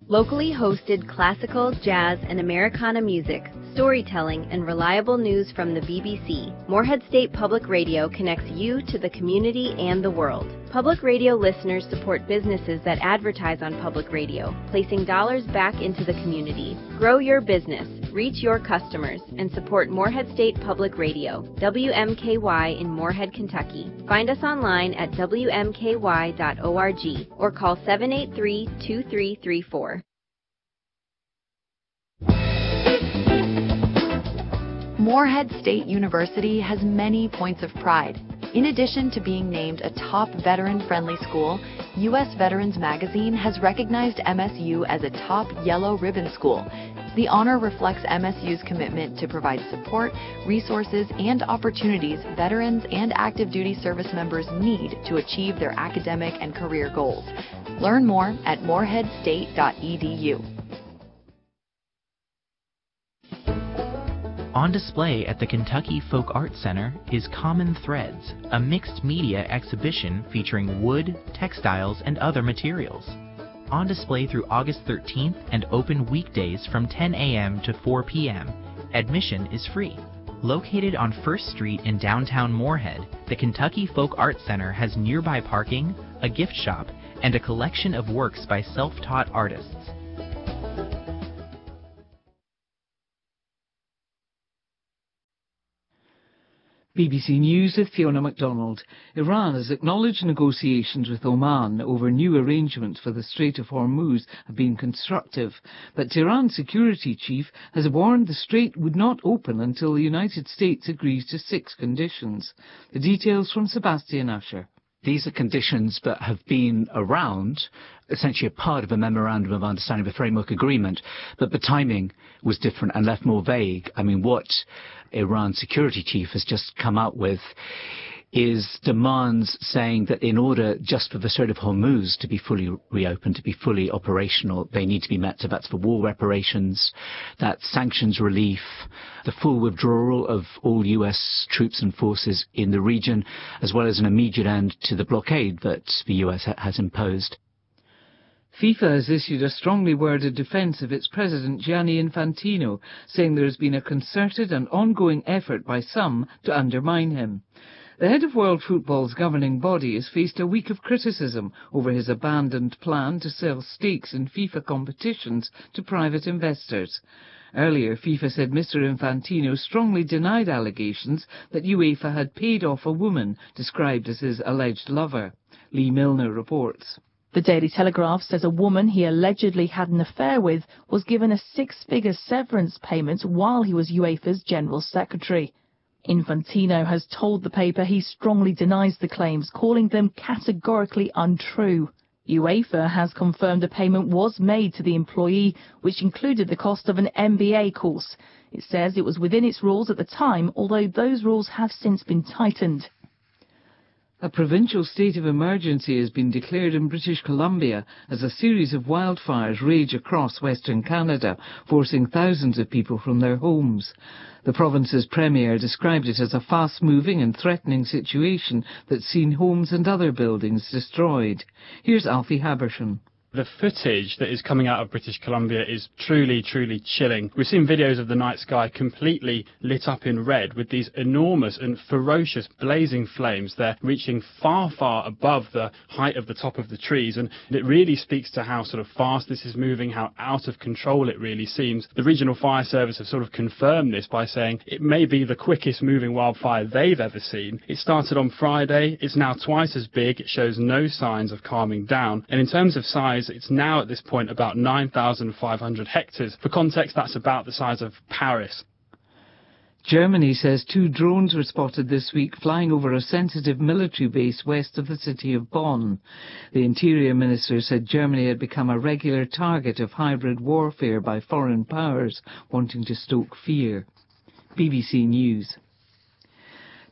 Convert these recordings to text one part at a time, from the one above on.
Locally hosted classical, jazz, and Americana music, storytelling, and reliable news from the BBC, Morehead State Public Radio connects you to the community and the world. Public radio listeners support businesses that advertise on public radio, placing dollars back into the community. Grow your business, reach your customers, and support Morehead State Public Radio, WMKY in Morehead, Kentucky. Find us online at wmky.org or call 783-2334. Morehead State University has many points of pride. In addition to being named a top veteran-friendly school, U.S. Veterans Magazine has recognized MSU as a top yellow ribbon school. The honor reflects MSU's commitment to provide support, resources, and opportunities veterans and active duty service members need to achieve their academic and career goals. Learn more at moreheadstate.edu. On display at the Kentucky Folk Arts Center is Common Threads, a mixed media exhibition featuring wood, textiles, and other materials. On display through August 13th and open weekdays from 10 a.m. to 4 p.m. Admission is free. Located on 1st Street in downtown Morehead, the Kentucky Folk Arts Center has nearby parking, a gift shop, and a collection of works by self-taught artists. BBC News with Fiona MacDonald. Iran has acknowledged negotiations with Oman over new arrangements for the Strait of Hormuz have been constructive, but Tehran's security chief has warned the strait would not open until the United States agrees to 6 conditions. The details from Sebastian Usher. These are conditions that have been around, essentially a part of a memorandum of understanding, the framework agreement, but the timing was different and left more vague. I mean, what Iran's security chief has just come out with is demands saying that in order just for the Strait of Hormuz to be fully reopened, to be fully operational, they need to be met. So that's for war reparations, that's sanctions relief, the full withdrawal of all US troops and forces in the region, as well as an immediate end to the blockade that the US has imposed. FIFA has issued a strongly worded defence of its president Gianni Infantino, saying there has been a concerted and ongoing effort by some to undermine him. The head of World Football's governing body has faced a week of criticism over his abandoned plan to sell stakes in FIFA competitions to private investors. Earlier, FIFA said Mr. Infantino strongly denied allegations that UEFA had paid off a woman described as his alleged lover. Lee Milner reports. The Daily Telegraph says a woman he allegedly had an affair with was given a 6-figure severance payment while he was UEFA's General Secretary. Infantino has told the paper he strongly denies the claims, calling them categorically untrue. UEFA has confirmed a payment was made to the employee, which included the cost of an MBA course. It says it was within its rules at the time, although those rules have since been tightened. A provincial state of emergency has been declared in British Columbia as a series of wildfires rage across Western Canada, forcing thousands of people from their homes. The province's premier described it as a fast-moving and threatening situation that's seen homes and other buildings destroyed. Here's Alfie Habersham. The footage that is coming out of British Columbia is truly, truly chilling. We've seen videos of the night sky completely lit up in red with these enormous and ferocious blazing flames. They're reaching far, far above the height of the top of the trees, and it really speaks to how sort of fast this is moving, how out of control it really seems. The Regional Fire Service have sort of confirmed this by saying it may be the quickest moving wildfire they've ever seen. It started on Friday, it's now twice as big, it shows no signs of calming down, and in terms of size, it's now at this point about 9,500 hectares. For context, that's about the size of Paris. Germany says 2 drones were spotted this week flying over a sensitive military base west of the city of Bonn. The Interior Minister said Germany had become a regular target of hybrid warfare by foreign powers wanting to stoke fear. BBC News.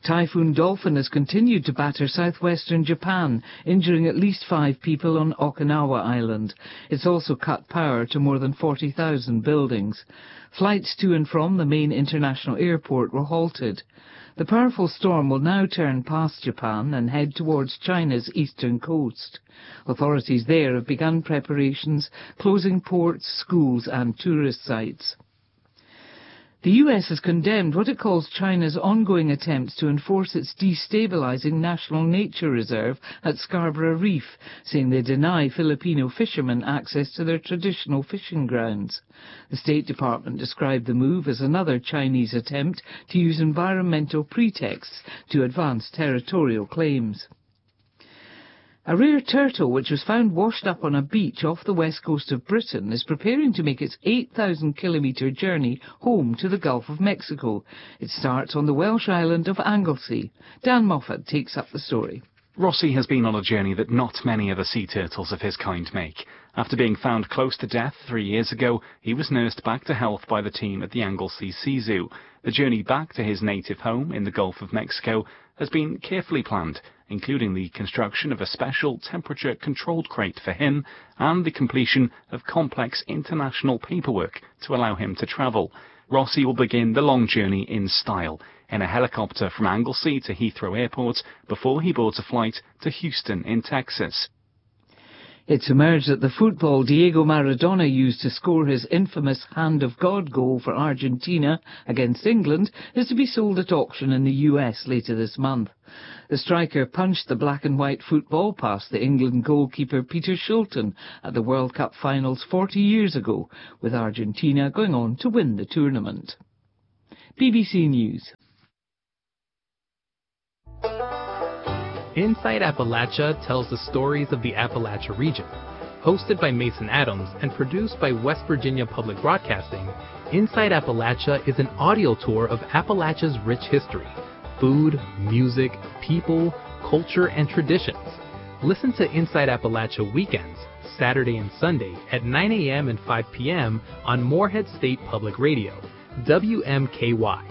Typhoon Dolphin has continued to batter southwestern Japan, injuring at least 5 people on Okinawa Island. It's also cut power to more than 40,000 buildings. Flights to and from the main international airport were halted. The powerful storm will now turn past Japan and head towards China's eastern coast. Authorities there have begun preparations, closing ports, schools and tourist sites. The US has condemned what it calls China's ongoing attempts to enforce its destabilizing national nature reserve at Scarborough Reef, saying they deny Filipino fishermen access to their traditional fishing grounds. The State Department described the move as another Chinese attempt to use environmental pretexts to advance territorial claims. A rare turtle, which was found washed up on a beach off the west coast of Britain, is preparing to make its 8,000-kilometre journey home to the Gulf of Mexico. It starts on the Welsh island of Anglesey. Dan Moffat takes up the story. Rossi has been on a journey that not many other sea turtles of his kind make. After being found close to death 3 years ago, he was nursed back to health by the team at the Anglesey Sea Zoo. The journey back to his native home in the Gulf of Mexico has been carefully planned, including the construction of a special temperature-controlled crate for him and the completion of complex international paperwork to allow him to travel. Rossi will begin the long journey in style, in a helicopter from Anglesey to Heathrow Airport before he boards a flight to Houston in Texas. It's emerged that the football Diego Maradona used to score his infamous Hand of God goal for Argentina against England is to be sold at auction in the US later this month. The striker punched the black and white football past the England goalkeeper Peter Shilton at the World Cup finals 40 years ago, with Argentina going on to win the tournament. BBC News. Inside Appalachia tells the stories of the Appalachia region. Hosted by Mason Adams and produced by West Virginia Public Broadcasting, Inside Appalachia is an audio tour of Appalachia's rich history, food, music, people, culture, and traditions. Listen to Inside Appalachia weekends, Saturday and Sunday at 9 a.m. and 5 p.m. on Morehead State Public Radio, WMKY.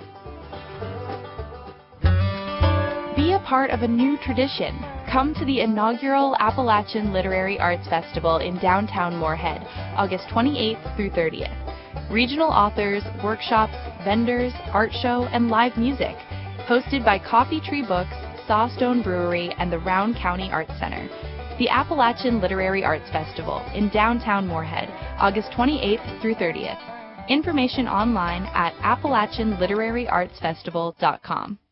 Be a part of a new tradition. Come to the inaugural Appalachian Literary Arts Festival in downtown Morehead, August 28th through 30th. Regional authors, workshops, vendors, art show, and live music. Hosted by Coffee Tree Books, Sawstone Brewery, and the Round County Arts Center. The Appalachian Literary Arts Festival in downtown Morehead, August 28th through 30th. Information online at AppalachianLiteraryArtsFestival.com.